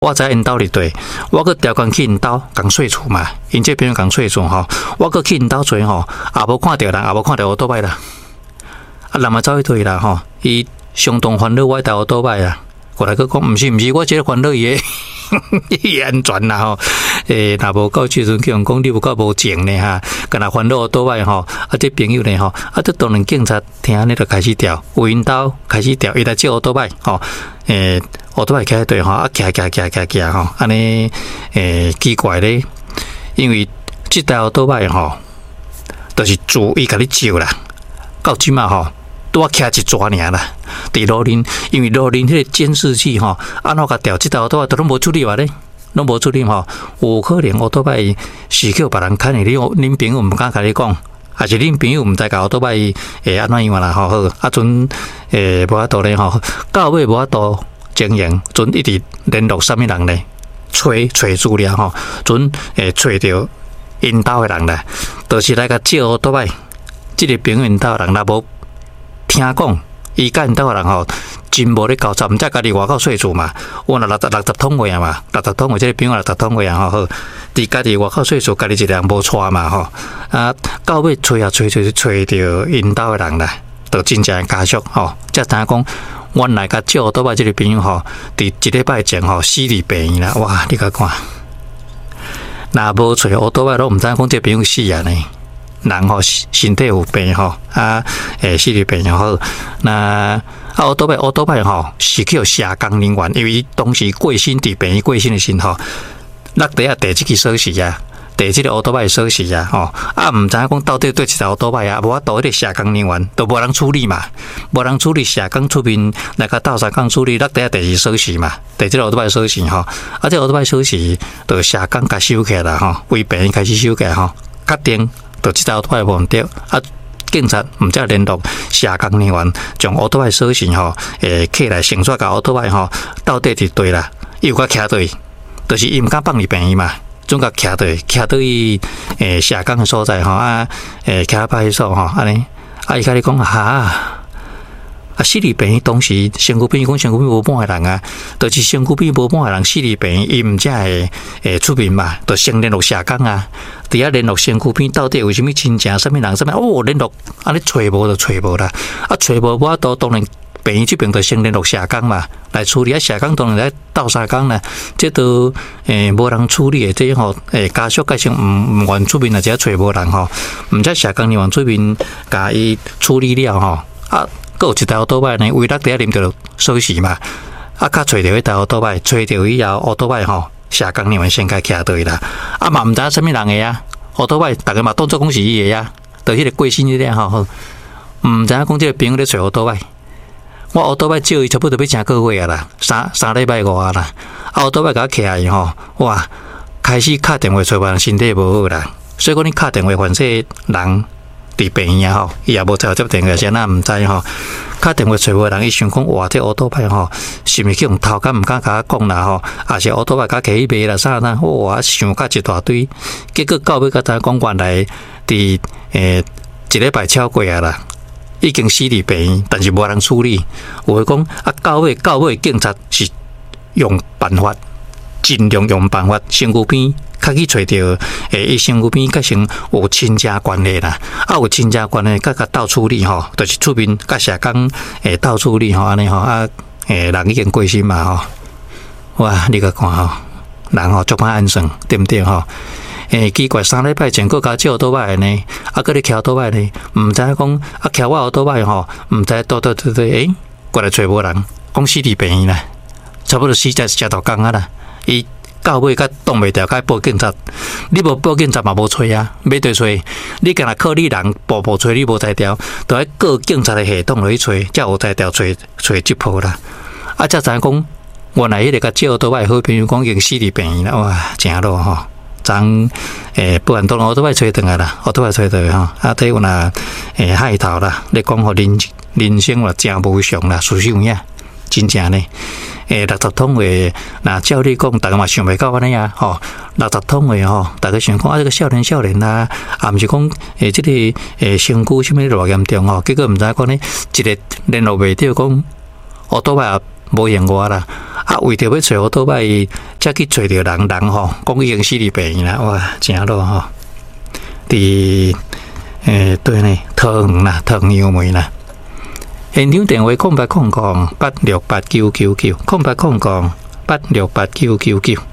我知因兜伫对，我搁调工去因兜共说厝嘛，因这边共说厝吼，我搁去因兜找吼，也无看到人，也无看到乌多摆啦。啊，人嘛走去对啦吼，伊相当烦恼我台乌多摆啦。过来佮讲，毋是，我即个烦恼伊诶安全啦吼。若无到即阵叫人讲你有够无情呢哈，干那烦恼倒摆吼，啊，这朋友呢吼，啊，这当然警察听安尼就开始调，有因兜开始调，伊来借乌倒摆吼，乌倒摆开对吼，啊，骑吼，安尼奇怪咧，因为即台乌倒摆吼，就是自伊甲你借啦，到即嘛吼。拄啊徛一抓尔啦，伫路林，因为路林迄个监视器吼，安怎甲调即条都拢无处理话咧，拢无处理吼，有可能乌多摆是叫别人牵的，恁朋友毋敢甲你讲，还是恁朋友毋知甲乌多摆安怎样啦吼好，啊阵无法度咧吼，到尾无法度经营，阵一直联络啥物人咧，找资料吼，阵找着因兜的人啦，就是来甲借乌多摆，即个朋友因兜人若无。听讲，伊甲因兜个人吼，真无咧交杂，毋则家己外口说厝嘛。我若60桶位啊嘛，60桶位，即个朋友60桶位啊吼，好，伫家己外口说厝，家己一个人无带嘛吼。啊，到尾找着因兜个人啦，就真正加速吼。才知影讲，原来甲借倒摆即个朋友吼，伫一礼拜前吼死伫病院啦。哇，你甲看，若无找乌倒摆，都毋知影讲即个朋友死啊呢。人吼身体有病吼，啊，死伫病又好。那乌倒摆吼是叫社工人员，因为伊当时过身伫病院过身的时候，落地啊第即个锁匙啊，第即个乌倒摆锁匙啊，吼啊，毋知影讲到底对一台乌倒摆啊，无法度迄个社工人员都无人处理嘛，无人处理社工出面来甲斗相共处理落地啊第二锁匙嘛，第即个乌倒摆锁匙吼，啊，这乌倒摆锁匙就社工甲收起来啦吼，为病院开始收起来吼，确定。就即条拖无毋对，啊！警察毋则联络社工人员，将乌倒摆锁匙吼，起来绳索甲乌倒摆吼，到底伫对啦，伊有甲徛对，就是伊毋敢放入病院嘛，总甲徛对伊社工诶所在吼，啊，徛派出所吼，安尼，啊，伊甲你讲啊。啊，死伫病院当时身躯边讲身躯边无半个人啊，就是身躯边无半个人死伫病院，伊毋则会出面嘛，就先联络社工啊，伫遐联络身躯边到底有啥物亲情，啥物人，啥物哦联络，安尼找无就找无啦，啊找无我都当然病院这边就先联络社工嘛，来处理啊社工当然来斗相共啦，这都无人处理的，这吼家属改成毋愿出面啊，只找无人吼，毋则社工人员出面甲伊处理了吼啊。还有一台乌倒摆呢，为了伫遐啉着锁匙嘛，啊，较找着迄台乌倒摆，找着以后乌倒摆吼，社工人员先甲徛对啦，啊嘛毋知啥物人个啊，乌倒摆逐个嘛当作讲是伊个啊，就迄个过身迄个吼，毋知影讲即个朋友咧找乌倒摆，我乌倒摆借伊差不多要成个月啊啦，三礼拜外啦，啊乌倒摆甲我徛伊吼，哇，开始敲电话找别人身体无好啦，所以讲你敲电话烦说人。伫病院吼，伊也无接电话，先毋知吼。敲电话找无人，伊想讲哇，这乌倒摆吼，是毋是去用偷敢毋敢甲我讲啦吼？也是乌倒摆甲起卖啦啥啦？哇，想甲一大堆，结果到尾甲知讲原来伫一礼拜超过啊啦，已经死伫病院，但是无人处理。有诶讲啊，到尾警察是用办法，尽量用办法，身躯边。较去找着，伊身躯边改成有亲家关系啦，啊有亲家关系，甲斗处理吼，就是出面甲社工斗处理吼，安尼吼啊，人已经过身嘛吼，哇，你甲看吼，人吼足歹安算，对毋对吼？奇怪，3礼拜前佫甲借倒摆呢，啊，佫咧徛倒摆呢，毋知影讲啊，徛我倒摆吼，毋知对，过来找无人，讲死伫病院啦，差不多死在食头工啊啦，伊。到尾甲挡袂牢，甲报警察。你无报警察嘛无吹啊，要对吹。你干那靠你人步吹，你无才调，都喺各警察的系统落去吹，才有才调吹即波啦。啊，才知影讲，原来迄个甲借倒摆好朋友讲已经死伫病院啦，哇，真落吼。昨不然当然我都爱吹转来啦，我都爱吹倒吼。啊，对有若害头啦，你讲互人生啦真无常啦，事实有影，真正呢。60桶话，那照你讲，大家嘛想袂到安尼啊，吼，60桶话吼，大家想讲啊，这个少年啦，啊，毋是讲这个身躯什么偌严重吼，结果毋知讲呢，一个联络袂到讲，乌倒摆也无闲话啦，啊， 啊，为着要找乌托邦，才去找着人吼，讲已经死伫病院啦，哇，真咯吼。伫对呢，桃园啦，桃园杨梅啦。现场电话0800868999，0800868999。